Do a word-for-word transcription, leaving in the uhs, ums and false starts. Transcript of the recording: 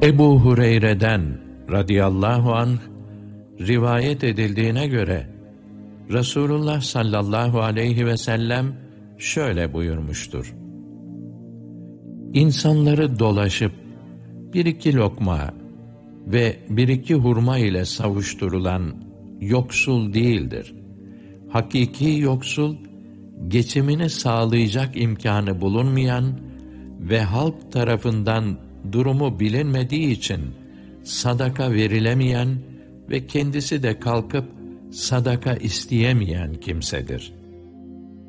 Ebu Hureyre'den radıyallahu anh rivayet edildiğine göre Resulullah sallallahu aleyhi ve sellem şöyle buyurmuştur: İnsanları dolaşıp bir iki lokma ve bir iki hurma ile savuşturulan yoksul değildir. Hakiki yoksul, geçimini sağlayacak imkanı bulunmayan ve halk tarafından durumu bilinmediği için sadaka verilemeyen ve kendisi de kalkıp sadaka isteyemeyen kimsedir.